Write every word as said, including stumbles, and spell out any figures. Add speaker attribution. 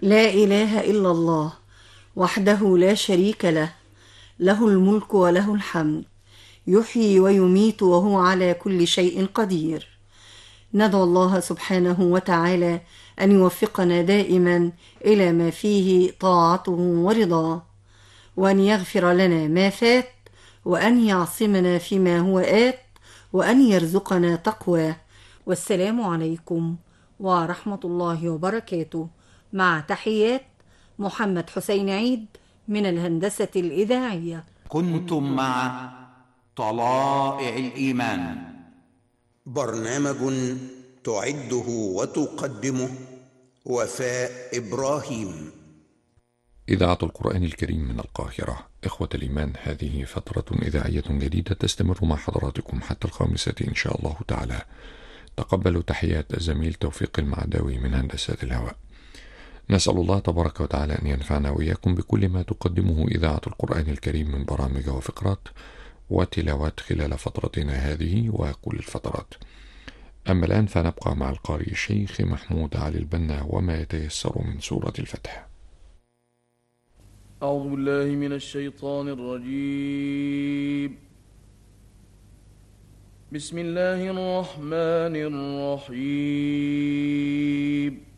Speaker 1: لا إله إلا الله وحده لا شريك له، له الملك وله الحمد، يحيي ويميت وهو على كل شيء قدير. ندعو الله سبحانه وتعالى أن يوفقنا دائما إلى ما فيه طاعته ورضاه، وأن يغفر لنا ما فات، وأن يعصمنا فيما هو آت، وأن يرزقنا تقواه. والسلام عليكم ورحمة الله وبركاته، مع تحيات محمد حسين عيد من الهندسة الإذاعية.
Speaker 2: كنتم مع طلائع الإيمان،
Speaker 3: برنامج تعده وتقدمه وفاء إبراهيم.
Speaker 4: إذاعة القرآن الكريم من القاهرة. إخوة الإيمان، هذه فترة إذاعية جديدة تستمر مع حضراتكم حتى الخامسة إن شاء الله تعالى. تقبلوا تحيات الزميل توفيق المعداوي من هندسة الهواء. نسأل الله تبارك وتعالى أن ينفعنا وإياكم بكل ما تقدمه إذاعة القرآن الكريم من برامج وفقرات وتلاوات خلال فترتنا هذه وكل الفترات. أما الآن فنبقى مع القارئ الشيخ محمود علي البنا وما يتيسر من سورة الفتح.
Speaker 5: أعوذ بالله من الشيطان الرجيم. بسم الله الرحمن الرحيم.